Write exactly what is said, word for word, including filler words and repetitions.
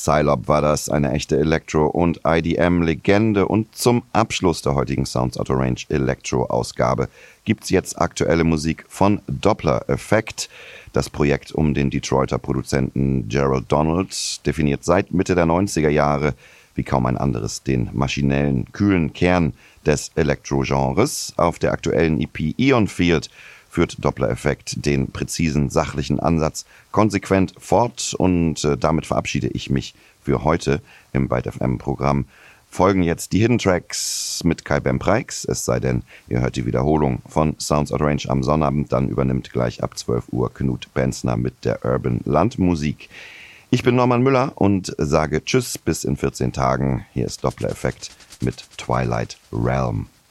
Psylop war das, eine echte Elektro- und I D M-Legende. Und zum Abschluss der heutigen Sounds Out of Range Elektro-Ausgabe gibt's jetzt aktuelle Musik von Doppler Effekt. Das Projekt um den Detroiter Produzenten Gerald Donald definiert seit Mitte der neunziger Jahre wie kaum ein anderes den maschinellen, kühlen Kern des Elektro-Genres. Auf der aktuellen E P Eon Field führt Doppler Effekt den präzisen, sachlichen Ansatz konsequent fort und äh, damit verabschiede ich mich für heute im Byte F M-Programm. Folgen jetzt die Hidden Tracks mit Kai Bempreix, es sei denn, ihr hört die Wiederholung von Sounds Out of Range am Sonnabend, dann übernimmt gleich ab zwölf Uhr Knut Benzner mit der Urban Landmusik. Ich bin Norman Müller und sage Tschüss bis in vierzehn Tagen. Hier ist Doppler Effekt mit Twilight Realm.